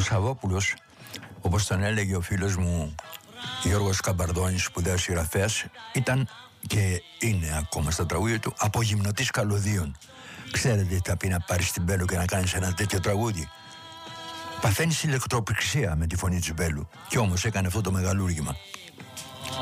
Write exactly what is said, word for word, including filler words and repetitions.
Σαββόπουλος, όπως τον έλεγε ο φίλος μου Γιώργος Καμπαρδόνης, σπουδαίος συγγραφέας, ήταν και είναι ακόμα στα τραγούδια του απογυμνωτής καλωδίων. Ξέρετε τι θα πει να πάρεις την Μπέλο και να κάνεις ένα τέτοιο τραγούδι? Παθαίνεις ηλεκτροπληξία με τη φωνή της Μπέλου. Κι όμως έκανε αυτό το μεγαλούργημα.